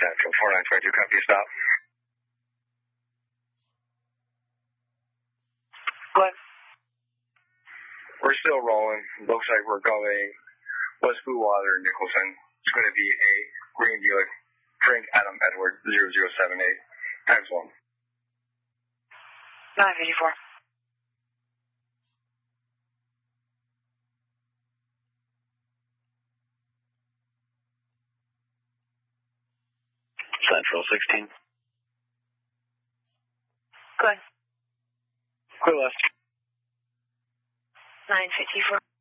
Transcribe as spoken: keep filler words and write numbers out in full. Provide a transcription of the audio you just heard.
Central, four nine two two, copy, stop. What? We're still rolling. Looks like we're going West Bluewater, Nicholson. It's going to be a green Buick, Frank Adam Edward, zero zero seven eight, times one. nine fifty-four. Central, sixteen. Good. Clear left. nine fifty-four.